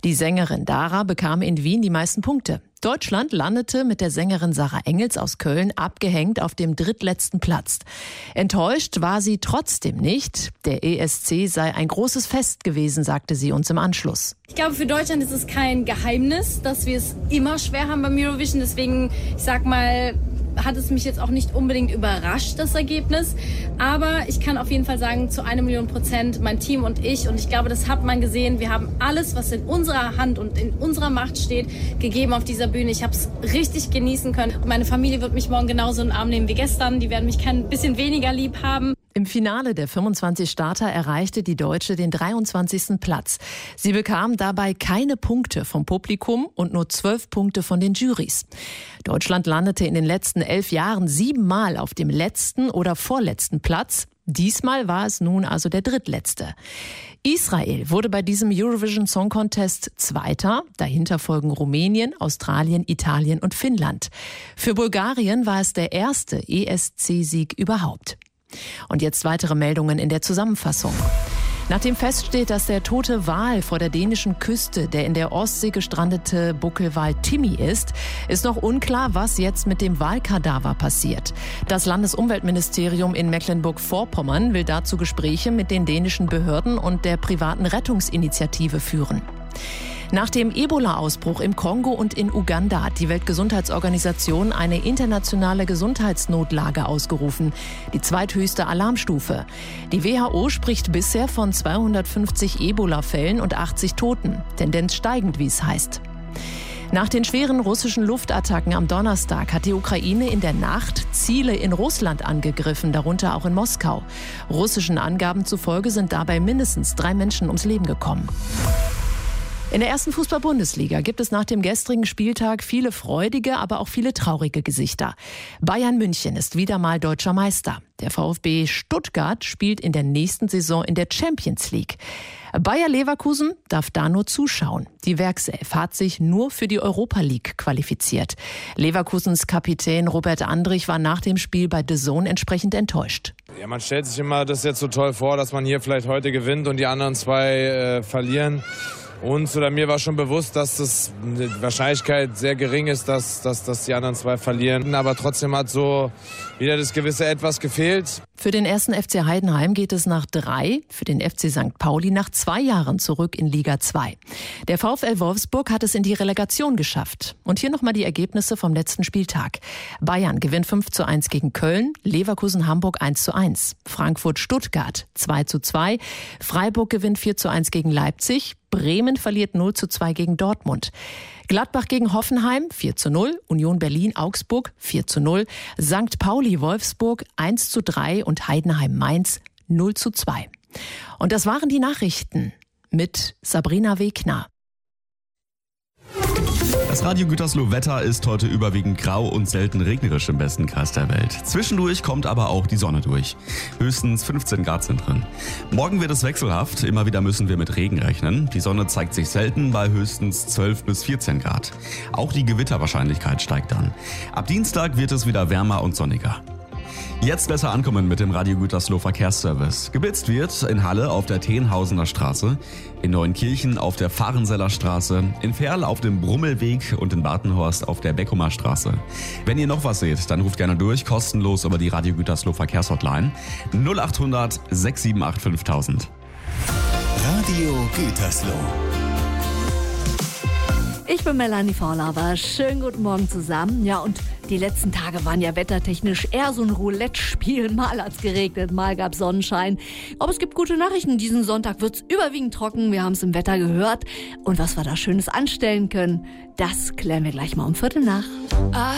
Die Sängerin Dara bekam in Wien die meisten Punkte. Deutschland landete mit der Sängerin Sarah Engels aus Köln abgehängt auf dem drittletzten Platz. Enttäuscht war sie trotzdem nicht. Der ESC sei ein großes Fest gewesen, sagte sie uns im Anschluss. Ich glaube, für Deutschland ist es kein Geheimnis, dass wir es immer schwer haben beim Eurovision. Deswegen, ich sag mal, hat es mich jetzt auch nicht unbedingt überrascht, das Ergebnis. Aber ich kann auf jeden Fall sagen, zu 1.000.000%, mein Team und ich glaube, das hat man gesehen, wir haben alles, was in unserer Hand und in unserer Macht steht, gegeben auf dieser Bühne. Ich habe es richtig genießen können. Und meine Familie wird mich morgen genauso in den Arm nehmen wie gestern. Die werden mich kein bisschen weniger lieb haben. Im Finale der 25 Starter erreichte die Deutsche den 23. Platz. Sie bekam dabei keine Punkte vom Publikum und nur 12 Punkte von den Jurys. Deutschland landete in den letzten 11 Jahren 7-mal auf dem letzten oder vorletzten Platz. Diesmal war es nun also der drittletzte. Israel wurde bei diesem Eurovision Song Contest Zweiter. Dahinter folgen Rumänien, Australien, Italien und Finnland. Für Bulgarien war es der erste ESC-Sieg überhaupt. Und jetzt weitere Meldungen in der Zusammenfassung. Nachdem feststeht, dass der tote Wal vor der dänischen Küste der in der Ostsee gestrandete Buckelwal Timmy ist noch unklar, was jetzt mit dem Walkadaver passiert. Das Landesumweltministerium in Mecklenburg-Vorpommern will dazu Gespräche mit den dänischen Behörden und der privaten Rettungsinitiative führen. Nach dem Ebola-Ausbruch im Kongo und in Uganda hat die Weltgesundheitsorganisation eine internationale Gesundheitsnotlage ausgerufen, die zweithöchste Alarmstufe. Die WHO spricht bisher von 250 Ebola-Fällen und 80 Toten, Tendenz steigend, wie es heißt. Nach den schweren russischen Luftattacken am Donnerstag hat die Ukraine in der Nacht Ziele in Russland angegriffen, darunter auch in Moskau. Russischen Angaben zufolge sind dabei mindestens 3 Menschen ums Leben gekommen. In der ersten Fußball-Bundesliga gibt es nach dem gestrigen Spieltag viele freudige, aber auch viele traurige Gesichter. Bayern München ist wieder mal deutscher Meister. Der VfB Stuttgart spielt in der nächsten Saison in der Champions League. Bayer Leverkusen darf da nur zuschauen. Die Werkself hat sich nur für die Europa League qualifiziert. Leverkusens Kapitän Robert Andrich war nach dem Spiel bei DAZN entsprechend enttäuscht. Ja, man stellt sich immer das jetzt so toll vor, dass man hier vielleicht heute gewinnt und die anderen 2 verlieren. Uns oder mir war schon bewusst, dass das die Wahrscheinlichkeit sehr gering ist, dass die anderen 2 verlieren. Aber trotzdem hat so wieder das gewisse Etwas gefehlt. Für den 1. FC Heidenheim geht es nach 3, für den FC St. Pauli nach 2 Jahren zurück in Liga 2. Der VfL Wolfsburg hat es in die Relegation geschafft. Und hier nochmal die Ergebnisse vom letzten Spieltag. Bayern gewinnt 5:1 gegen Köln, Leverkusen Hamburg 1:1, Frankfurt Stuttgart 2:2, Freiburg gewinnt 4:1 gegen Leipzig, Bremen verliert 0:2 gegen Dortmund. Gladbach gegen Hoffenheim 4:0, Union Berlin Augsburg 4:0, St. Pauli Wolfsburg 1:3 und Heidenheim Mainz 0:2. Und das waren die Nachrichten mit Sabrina Wegner. Das Radio Gütersloh Wetter ist heute überwiegend grau und selten regnerisch im besten Kreis der Welt. Zwischendurch kommt aber auch die Sonne durch. Höchstens 15 Grad sind drin. Morgen wird es wechselhaft. Immer wieder müssen wir mit Regen rechnen. Die Sonne zeigt sich selten bei höchstens 12 bis 14 Grad. Auch die Gewitterwahrscheinlichkeit steigt dann. Ab Dienstag wird es wieder wärmer und sonniger. Jetzt besser ankommen mit dem Radio Gütersloh Verkehrsservice. Geblitzt wird in Halle auf der Tenhausener Straße, in Neuenkirchen auf der Fahrenseller Straße, in Ferl auf dem Brummelweg und in Bartenhorst auf der Beckumer Straße. Wenn ihr noch was seht, dann ruft gerne durch, kostenlos über die Radio Gütersloh Verkehrshotline 0800 678 5000. Radio Gütersloh. Ich bin Melanie Vorlauber. Schönen guten Morgen zusammen. Ja, und die letzten Tage waren ja wettertechnisch eher so ein Roulette-Spiel. Mal hat's geregnet, mal gab's Sonnenschein. Aber es gibt gute Nachrichten. Diesen Sonntag wird's überwiegend trocken. Wir haben es im Wetter gehört. Und was wir da Schönes anstellen können, das klären wir gleich mal um 7:45.